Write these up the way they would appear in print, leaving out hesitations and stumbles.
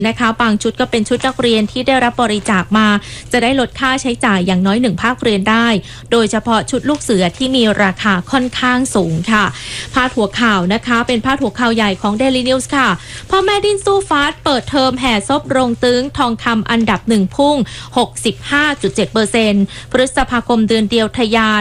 นะคะบางชุดก็เป็นชุดนักเรียนที่ได้รับบริจาคมาจะได้ลดค่าใช้จ่ายอย่างน้อย1ภาคเรียนได้โดยเฉพาะชุดลูกเสือที่มีราคาค่อนข้างสูงค่ะพาดหัวข่าวนะคะเป็นพาดหัวข่าวใหญ่ของ Daily News ค่ะพ่อแม่ดิ้นสู้ฟ้าเปิดเทอมแห่ซบโรงตึงทองคำอันดับ1พุ่ง 65.7% พฤษภาคมเดือนเดียวทะยาน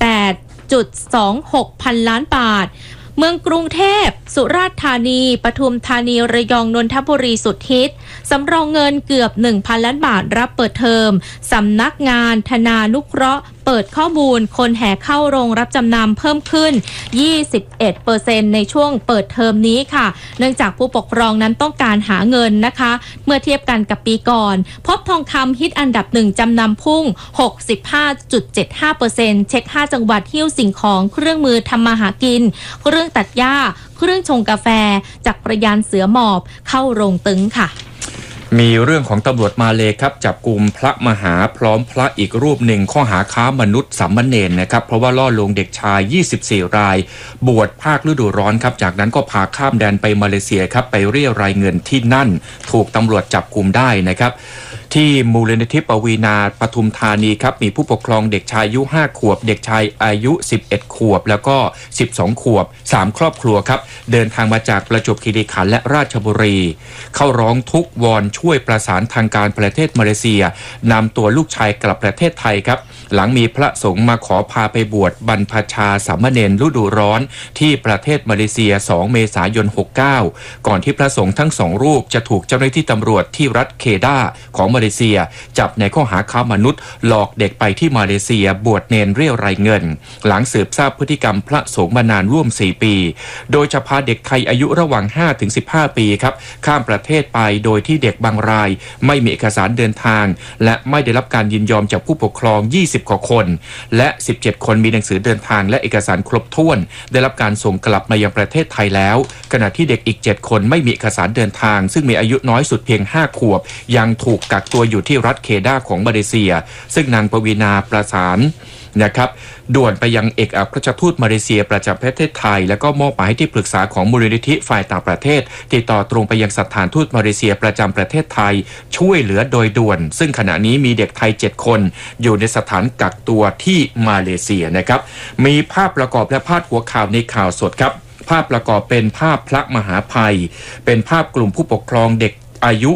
8.26 พันล้านบาทเมืองกรุงเทพสุราษฎร์ธานีปทุมธานีระยองนนทบุรีสุดฮิตสำรองเงินเกือบ 1,000 ล้านบาทรับเปิดเทอมสำนักงานธนานุเคราะห์เปิดข้อมูลคนแห่เข้าโรงรับจำนำเพิ่มขึ้น 21% ในช่วงเปิดเทอมนี้ค่ะเนื่องจากผู้ปกครองนั้นต้องการหาเงินนะคะเมื่อเทียบกันกับปีก่อนพบทองคำฮิตอันดับ1จำนำพุ่ง 65.75% เช็ค5จังหวัดหิ้วสิ่งของเครื่องมือทำมาหากินเครื่องตัดหญ้าเครื่องชงกาแฟจักรยานเสือหมอบเข้าโรงตึงค่ะมีเรื่องของตำรวจมาเลครับจับกุมพระมหาพร้อมพระอีกรูปหนึ่งข้อหาค้ามนุษย์สามเณรนะครับเพราะว่าล่อลวงเด็กชาย24รายบวชภาคฤดูร้อนครับจากนั้นก็พาข้ามแดนไปมาเลเซียครับไปเรียรายเงินที่นั่นถูกตำรวจจับกุมได้นะครับที่มูลนิธิปวีณาปทุมธานีครับมีผู้ปกครองเด็กชายอายุ5ขวบเด็กชายอายุ11ขวบแล้วก็12ขวบ3ครอบครัวครับเดินทางมาจากประจวบคีรีขันธ์และราชบุรีเข้าร้องทุกข์วอนช่วยประสานทางการประเทศมาเลเซียนำตัวลูกชายกลับประเทศไทยครับหลังมีพระสงฆ์มาขอพาไปบวชบรรพชาสามเณรฤดูร้อนที่ประเทศมาเลเซีย2เมษายน69ก่อนที่พระสงฆ์ทั้ง2รูปจะถูกเจ้าหน้าที่ตำรวจที่รัฐเคดาของมาเลเซียจับในข้อหาค้ามนุษย์หลอกเด็กไปที่มาเลเซียบวชเนรเรียรายเงินหลังสืบทราบพฤติกรรมพระสงฆ์มานานร่วม4ปีโดยจะพาเด็กไทยอายุระหว่าง 5-15 ปีครับข้ามประเทศไปโดยที่เด็กบางรายไม่มีเอกสารเดินทางและไม่ได้รับการยินยอมจากผู้ปกครอง20กว่าคนและ17คนมีหนังสือเดินทางและเอกสารครบถ้วนได้รับการส่งกลับมายังประเทศไทยแล้วขณะที่เด็กอีก7คนไม่มีเอกสารเดินทางซึ่งมีอายุน้อยสุดเพียง5ขวบยังถูกกักตัวอยู่ที่รัฐเคดาของมาเลเซียซึ่งนางปวีณาประสานนะครับด่วนไปยังเอกอัครราชทูตมาเลเซียประจำประเทศไทยและก็มอบหมายให้ที่ปรึกษาของมูลนิธิฝ่ายต่างประเทศติดต่อตรงไปยังสถานทูตมาเลเซียประจำประเทศไทยช่วยเหลือโดยด่วนซึ่งขณะนี้มีเด็กไทย7คนอยู่ในสถานกักตัวที่มาเลเซียนะครับมีภาพประกอบและพาดหัวข่าวในข่าวสดครับภาพประกอบเป็นภาพพระมหาภัยเป็นภาพกลุ่มผู้ปกครองเด็กอายุ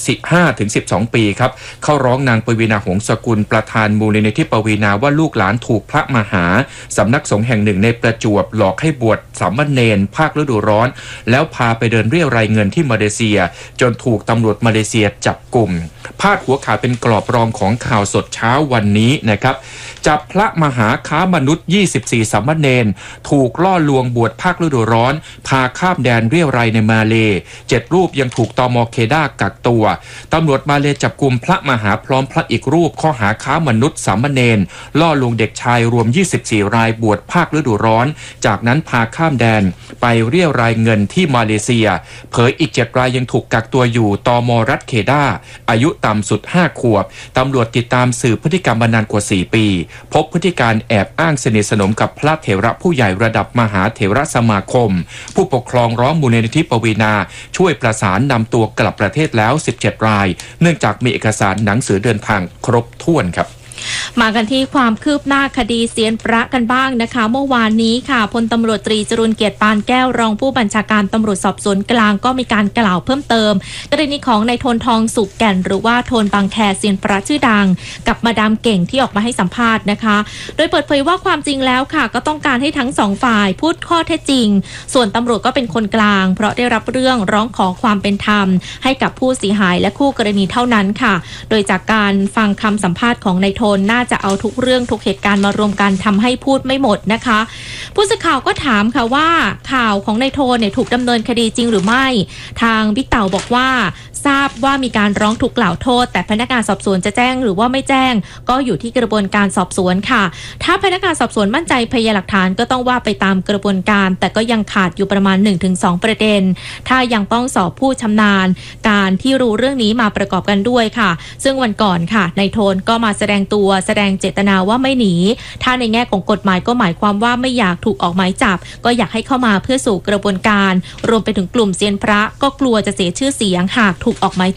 15-12 ปีครับเข้าร้องนางปวีณาหงสกุลประธานมูลนิธิปวีณาว่าลูกหลานถูกพระมหาสำนักสงฆ์แห่งหนึ่งในประจวบหลอกให้บวชสามเณรภาคฤดูร้อนแล้วพาไปเดินเรี่ยวรายเงินที่มาเลเซียจนถูกตำรวจมาเลเซียจับกุมพาดหัวข่าวเป็นกรอบรองของข่าวสดเช้าวันนี้นะครับจับพระมหาค้ามนุษย์24สามเณรถูกล่อลวงบวชภาคฤดูร้อนพาข้ามแดนเรี่ยวรายในมาเล7รูปยังถูกตม.เคดากักตัวตำรวจมาเลจับกุมพระมหาพร้อมพระอีกรูปข้อหาค้ามนุษย์สามเณรล่อลวงเด็กชายรวม24รายบวชภาคฤดูร้อนจากนั้นพาข้ามแดนไปเรียรายเงินที่มาเลเซียเผยอีก7รายยังถูกกักตัวอยู่ตม.รัฐเคดาอายุต่ำสุด5ขวบตำรวจติดตามสืบพฤติกรรมมานานกว่า4ปีพบพฤติการแอบอ้างสนิทสนมกับพระเถระผู้ใหญ่ระดับมหาเถระสมาคมผู้ปกครองร้องมูลนิธิปวีณาช่วยประสานนำตัวกลับประเทศแล้ว17รายเนื่องจากมีเอกสารหนังสือเดินทางครบถ้วนครับมากันที่ความคืบหน้าคดีเซียนพระกันบ้างนะคะเมื่อวานนี้ค่ะพลตำรวจตรีจรุลเกียรติปานแก้วรองผู้บัญชาการตำรวจสอบสวนกลางก็มีการกล่าวเพิ่มเติมกรณีของนายโทนทองสุกแก่นหรือว่าโทนบางแคเซียนพระชื่อดังกับมาดามเก่งที่ออกมาให้สัมภาษณ์นะคะโดยเปิดเผยว่าความจริงแล้วค่ะก็ต้องการให้ทั้งสองฝ่ายพูดข้อเท็จจริงส่วนตำรวจก็เป็นคนกลางเพราะได้รับเรื่องร้องขอความเป็นธรรมให้กับผู้เสียหายและคู่กรณีเท่านั้นค่ะโดยจากการฟังคำสัมภาษณ์ของนายโทนน่าจะเอาทุกเรื่องทุกเหตุการณ์มารวมกันทำให้พูดไม่หมดนะคะผู้สื่อข่าวก็ถามค่ะว่าข่าวของนายโทนเนี่ยถูกดำเนินคดีจริงหรือไม่ทางบิ๊กเต่าบอกว่าทราบว่ามีการร้องทุกข์กล่าวโทษแต่พนักงานสอบสวนจะแจ้งหรือว่าไม่แจ้งก็อยู่ที่กระบวนการสอบสวนค่ะถ้าพนักงานสอบสวนมั่นใจพยานหลักฐานก็ต้องว่าไปตามกระบวนการแต่ก็ยังขาดอยู่ประมาณ 1-2 ประเด็นถ้ายังต้องสอบผู้ชำนาญการที่รู้เรื่องนี้มาประกอบกันด้วยค่ะซึ่งวันก่อนค่ะนายโทนก็มาแสดงตัวแสดงเจตนาว่าไม่หนีถ้าในแง่ของกฎหมายก็หมายความว่าไม่อยากถูกออกหมายจับก็อยากให้เข้ามาเพื่อสู่กระบวนการรวมไปถึงกลุ่มเซียนพระก็กลัวจะเสียชื่อเสียงหากถูกออกหมาย